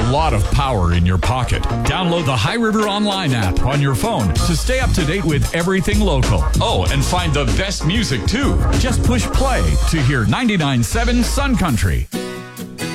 lot of power in your pocket. Download the High River Online app on your phone to stay up to date with everything local. Oh, and find the best music too. Just push play to hear 99.7 Sun Country.